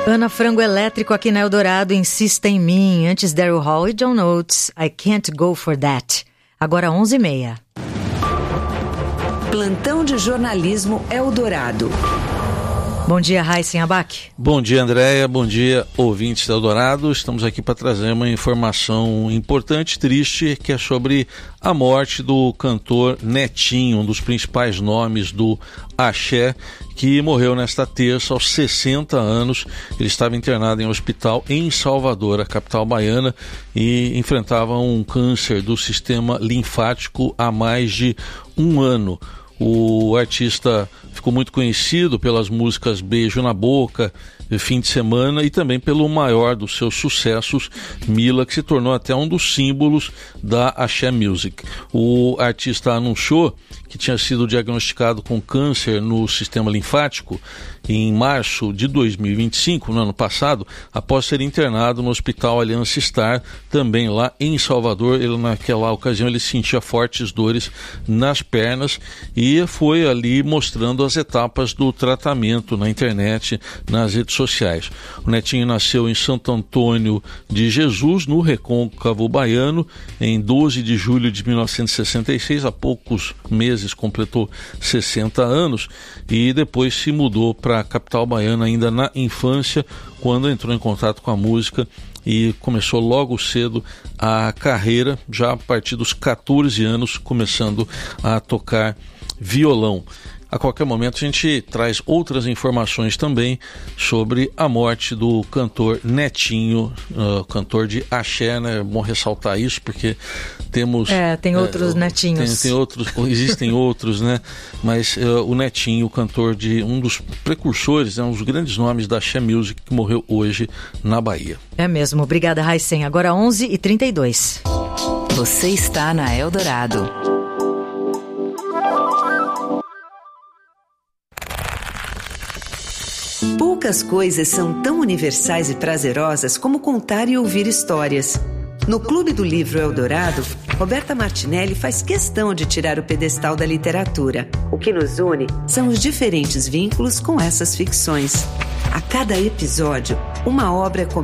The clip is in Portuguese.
Ana Frango Elétrico aqui na Eldorado, Insista em Mim. Antes Daryl Hall e John Oates, I Can't Go For That. Agora 11h30. Plantão de jornalismo Eldorado. Bom dia, Raíssen Abac. Bom dia, Andréia. Bom dia, ouvintes da Eldorado. Estamos aqui para trazer uma informação importante, triste, que é sobre a morte do cantor Netinho, um dos principais nomes do axé, que morreu nesta terça aos 60 anos. Ele estava internado em um hospital em Salvador, a capital baiana, e enfrentava um câncer do sistema linfático há mais de um ano. O artista ficou muito conhecido pelas músicas Beijo na Boca, Fim de Semana, e também pelo maior dos seus sucessos, Mila, que se tornou até um dos símbolos da Axé Music. O artista anunciou que tinha sido diagnosticado com câncer no sistema linfático em março de 2025, no ano passado, após ser internado no Hospital Aliança Star, também lá em Salvador. Naquela ocasião ele sentia fortes dores nas pernas e foi ali mostrando as etapas do tratamento na internet, nas redes sociais. O Netinho nasceu em Santo Antônio de Jesus, no Recôncavo Baiano, em 12 de julho de 1966, há poucos meses completou 60 anos, e depois se mudou para a capital baiana ainda na infância, quando entrou em contato com a música e começou logo cedo a carreira, já a partir dos 14 anos, começando a tocar violão. A qualquer momento a gente traz outras informações também sobre a morte do cantor Netinho, cantor de axé, né? É bom ressaltar isso porque temos... tem outros Netinhos. Tem outros, existem outros, né? Mas o Netinho, cantor de um dos precursores, um dos grandes nomes da Axé Music, que morreu hoje na Bahia. É mesmo. Obrigada, Raíssen. Agora 11h32. Você está na Eldorado. Poucas coisas são tão universais e prazerosas como contar e ouvir histórias. No Clube do Livro Eldorado, Roberta Martinelli faz questão de tirar o pedestal da literatura. O que nos une são os diferentes vínculos com essas ficções. A cada episódio, uma obra